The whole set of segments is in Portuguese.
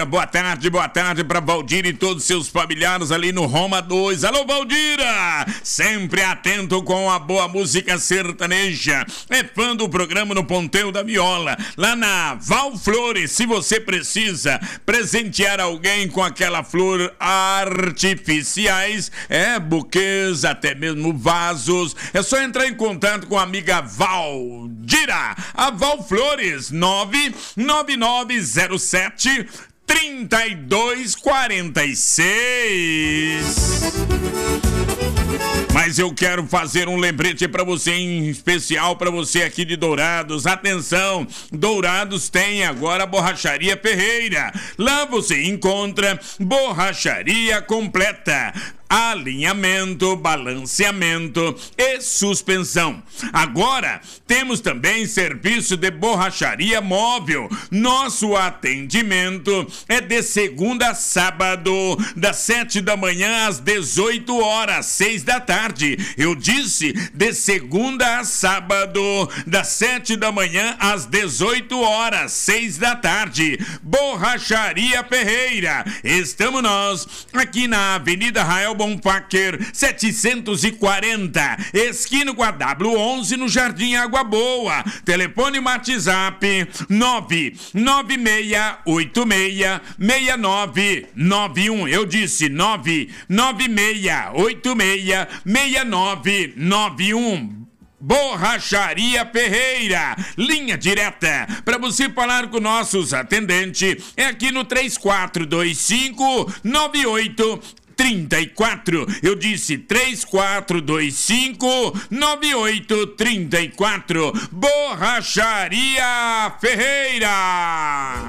Boa tarde para Valdir e todos seus familiares ali no Roma 2. Alô, Valdira! Sempre atento com a boa música sertaneja. É fã do programa no Ponteiro da Viola, lá na Val Flores. Se você precisa presentear alguém com aquela flor artificiais, buquês, até mesmo vasos, é só entrar em contato com a amiga Valdira. A Val Flores, 99907 3246. Mas eu quero fazer um lembrete para você, em especial para você aqui de Dourados. Atenção, Dourados tem agora a Borracharia Ferreira. Lá você encontra borracharia completa, alinhamento, balanceamento e suspensão. Agora temos também serviço de borracharia móvel. Nosso atendimento é de segunda a sábado, das 7 da manhã às 18 horas, 6 da tarde. Eu disse de segunda a sábado, das 7 da manhã às 18 horas, 6 da tarde. Borracharia Ferreira. Estamos nós aqui na Avenida Rael Bonfacker 740, esquina com a W11, no Jardim Água Boa. Telefone e WhatsApp 996866991. Eu disse 996866991. Borracharia Ferreira, linha direta para você falar com nossos atendentes. É aqui no 34259834. Eu disse 34259834. Borracharia Ferreira.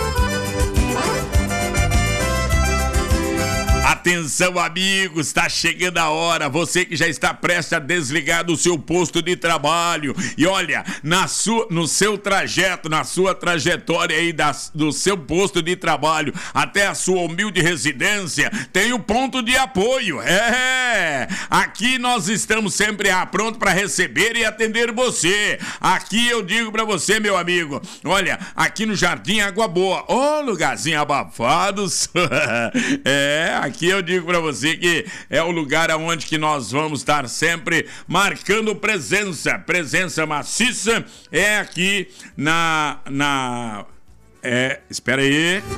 Atenção, amigos, está chegando a hora. Você que já está prestes a desligar do seu posto de trabalho. E olha, no seu trajeto, na sua trajetória aí do seu posto de trabalho até a sua humilde residência, tem o ponto de apoio. Aqui nós estamos sempre pronto para receber e atender você. Aqui eu digo para você, meu amigo, olha, aqui no Jardim Água Boa, lugarzinho abafado. Aqui eu digo pra você que é o lugar aonde que nós vamos estar sempre marcando presença maciça. É aqui espera aí.